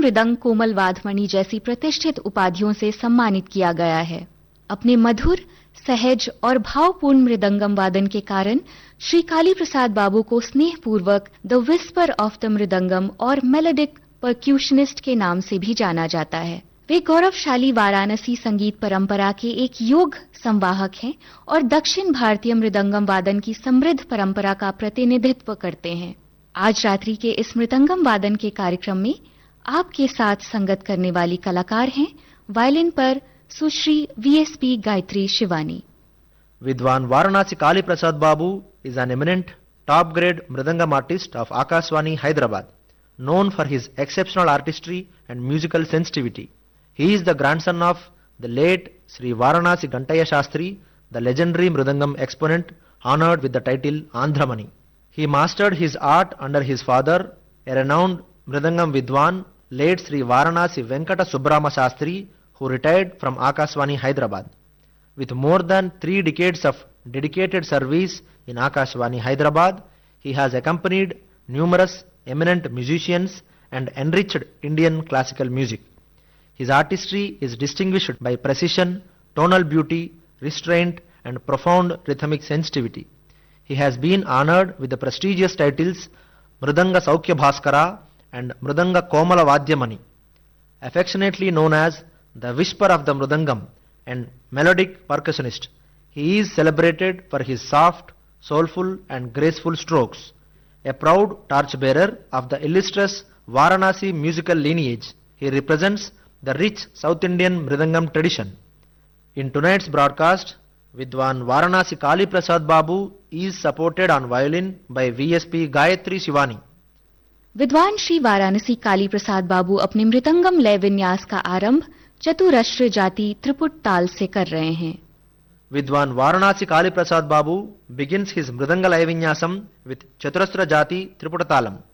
मृदंग कोमल वाधमणि जैसी प्रतिष्ठित उपाधियों से सम्मानित किया गया है। अपने मधुर, सहज और भावपूर्ण मृदंगम वादन के कारण श्री काली प्रसाद बाबू को स्नेहपूर्वक the whisper of the mridangam और मेलोडिक परक्यूशनिस्ट के नाम से भी जाना जाता है। वे गौरवशाली वाराणसी संगीत परंपरा के एक योग संवाहक हैं और दक्षिण भारतीय मृदंगम वादन की समृद्ध परंपरा का प्रतिनिधित्व करते हैं। आज रात्रि के इस मृदंगम वादन के कार्यक्रम में आपके साथ संगत करने वाली कलाकार हैं वायलिन पर सुश्री वीएसपी गायत्री शिवानी। विद्वान वाराणसी काली प्रसाद बाबू is an eminent top-grade mridangam artist of Akashvani, Hyderabad, known for his exceptional artistry and musical sensitivity. He is the grandson of the late Sri Varanasi Gantaya Shastri, the legendary mridangam exponent honored with the title Andhramani. He mastered his art under his father, a renowned mridangam vidwan, late Sri Varanasi Venkata Subbrama Shastri, who retired from Akashvani, Hyderabad. With more than 3 decades of dedicated service in Akashvani, Hyderabad, he has accompanied numerous eminent musicians and enriched Indian classical music. His artistry is distinguished by precision, tonal beauty, restraint, and profound rhythmic sensitivity. He has been honored with the prestigious titles Mridanga Saukhya Bhaskara and Mridanga Komala Vadyamani, affectionately known as the Whisper of the Mridangam and melodic percussionist. He is celebrated for his soft, soulful and graceful strokes. A proud torchbearer of the illustrious Varanasi musical lineage, he represents the rich South Indian Mridangam tradition. In tonight's broadcast, Vidwan Varanasi Kali Prasad Babu is supported on violin by VSP Gayatri Shivani. विद्वान श्री वाराणसी काली प्रसाद बाबू अपने मृदंगम लय विन्यास का आरंभ चतुरस्र जाति त्रिपुट ताल से कर रहे हैं। Vidwan Varanasi Kali Prasad Babu begins his Mridanga Laya Vinyasam with Chaturasra Jati Triputatalam.